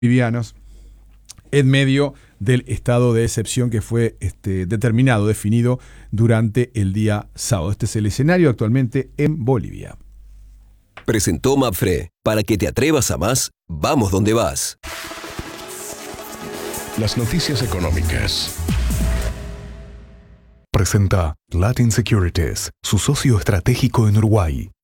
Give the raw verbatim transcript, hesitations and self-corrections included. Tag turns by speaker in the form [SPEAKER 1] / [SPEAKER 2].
[SPEAKER 1] bolivianos en medio del estado de excepción que fue este, determinado, definido durante el día sábado. Este es el escenario actualmente en Bolivia.
[SPEAKER 2] Presentó Mapfre. Para que te atrevas a más, vamos donde vas.
[SPEAKER 3] Las noticias económicas.
[SPEAKER 4] Presenta Latin Securities, su socio estratégico en Uruguay.